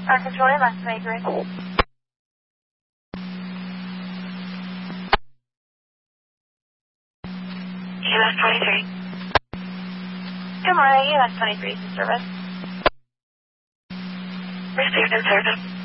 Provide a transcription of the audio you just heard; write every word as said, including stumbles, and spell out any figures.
Arca Troy, last twenty-three. U S twenty-three. Good morning, U S twenty-three, service. Received in service.